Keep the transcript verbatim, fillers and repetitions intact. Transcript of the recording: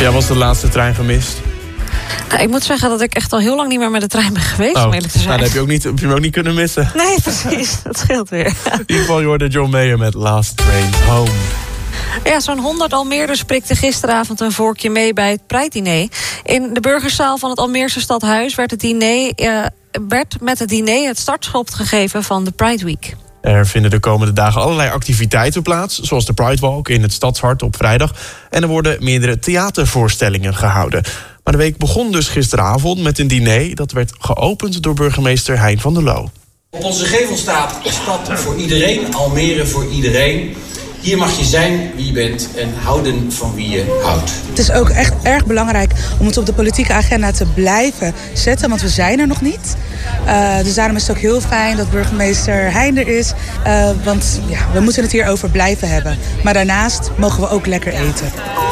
Ja, was de laatste trein gemist? Nou, ik moet zeggen dat ik echt al heel lang niet meer met de trein ben geweest, oh, om eerlijk te zijn. Nou, dan heb je, ook niet, heb je hem ook niet kunnen missen. Nee, precies. Dat scheelt weer. In ieder geval, je hoorde John Mayer met Last Train Home. Ja, zo'n honderd Almeerders prikten gisteravond een vorkje mee bij het Pride-diner. In de burgerszaal van het Almeerse stadhuis werd, het diner, uh, werd met het diner het startschot gegeven van de Pride Week. Er vinden de komende dagen allerlei activiteiten plaats, zoals de Pride Walk in het Stadshart op vrijdag. En er worden meerdere theatervoorstellingen gehouden. Maar de week begon dus gisteravond met een diner. Dat werd geopend door burgemeester Hein van der Loo. Op onze gevel staat stad voor iedereen, Almere voor iedereen. Hier mag je zijn wie je bent en houden van wie je houdt. Het is ook echt erg belangrijk om het op de politieke agenda te blijven zetten, want we zijn er nog niet. Uh, dus daarom is het ook heel fijn dat burgemeester Hein er is. Uh, want ja, we moeten het hierover blijven hebben. Maar daarnaast mogen we ook lekker eten.